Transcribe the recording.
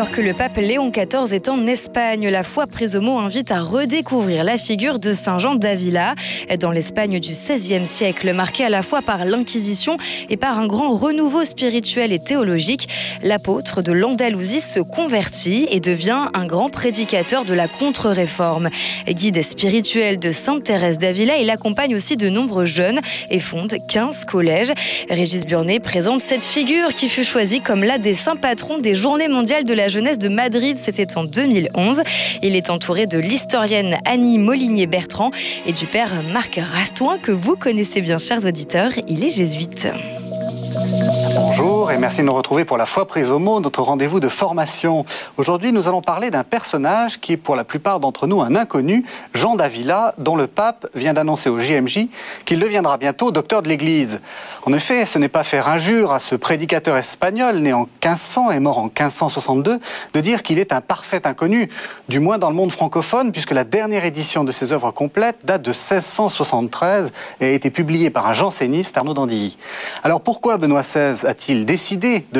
Alors que le pape Léon XIV est en Espagne, la foi Présomo invite à redécouvrir la figure de Saint Jean d'Avila. Dans l'Espagne du XVIe siècle, marquée à la fois par l'Inquisition et par un grand renouveau spirituel et théologique, l'apôtre de l'Andalousie se convertit et devient un grand prédicateur de la contre-réforme. Guide spirituel de Sainte Thérèse d'Avila, il accompagne aussi de nombreux jeunes et fonde 15 collèges. Régis Burnet présente cette figure qui fut choisie comme l'un des saints patrons des Journées mondiales de la jeunesse de Madrid. C'était en 2011. Il est entouré de l'historienne Annie Molinier-Bertrand et du père Marc Rastoin, que vous connaissez bien, chers auditeurs. Il est jésuite. Bonjour et merci de nous retrouver pour la foi Présomo, notre rendez-vous de formation. Aujourd'hui, nous allons parler d'un personnage qui est pour la plupart d'entre nous un inconnu, Jean d'Avila, dont le pape vient d'annoncer au JMJ qu'il deviendra bientôt docteur de l'Église. En effet, ce n'est pas faire injure à ce prédicateur espagnol, né en 1500 et mort en 1562, de dire qu'il est un parfait inconnu, du moins dans le monde francophone, puisque la dernière édition de ses œuvres complètes date de 1673 et a été publiée par un janséniste, Arnaud d'Andilly. Alors pourquoi Benoît XVI a-t-il décidé de